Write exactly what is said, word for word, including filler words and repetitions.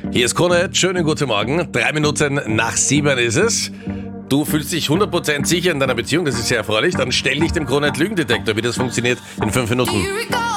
Hier ist Krone, schönen guten Morgen. Drei Minuten nach sieben ist es. Du fühlst dich hundert Prozent sicher in deiner Beziehung, das ist sehr erfreulich. Dann stell dich dem Krone-Lügendetektor, wie das funktioniert, in fünf Minuten.